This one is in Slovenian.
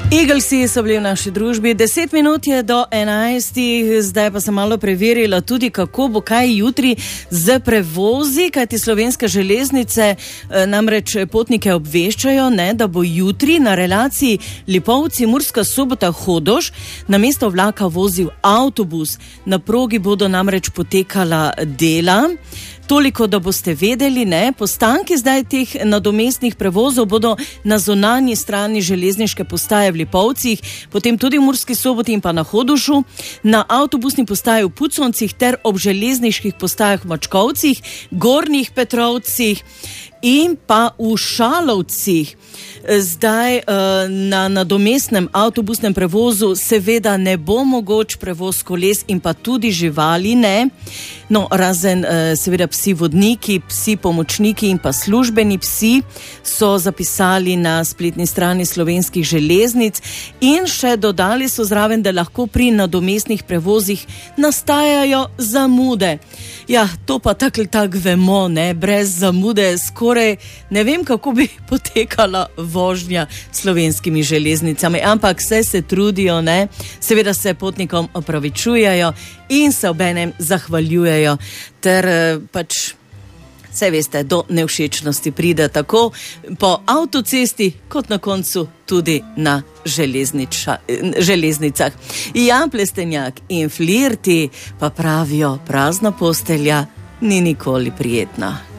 Eaglesi so bili v naši družbi, 10 minut je do 11, zdaj pa sem malo preverila tudi, kako bo kaj jutri z prevozi, kajti Slovenske železnice namreč potnike obveščajo, da bo jutri na relaciji Lipovci Murska Sobota Hodoš namesto vlaka vozil avtobus. Na progi bodo namreč potekala dela. Toliko, da boste vedeli, postanki zdaj teh nadomestnih prevozov bodo na zunanji strani železniške postaje v Lipovcih, potem tudi v Murski Soboti in pa na Hodošu, na avtobusni postaji v Puconcih ter ob železniških postajah v Mačkovcih, Gornjih Petrovcih in pa v Šalovcih. Zdaj na nadomestnem avtobusnem prevozu seveda ne bo mogoč prevoz koles in pa tudi živali ne. No, razen seveda psi vodniki, psi pomočniki in pa službeni psi so zapisali na spletni strani Slovenskih železnic in še dodali so zraven, da lahko pri nadomestnih prevozih nastajajo zamude. Ja, to pa tako vemo, brez zamude skoraj ne vem, kako bi potekala vožnja Slovenskimi železnicami, ampak vse se trudijo, seveda se potnikom opravičujejo in se obenem zahvaljujejo, ter pač, saj veste, do nevšečnosti pride tako po avtocesti, kot na koncu tudi na železnicah. Ja, Plestenjak in flirti pa pravijo, prazna postelja ni nikoli prijetna.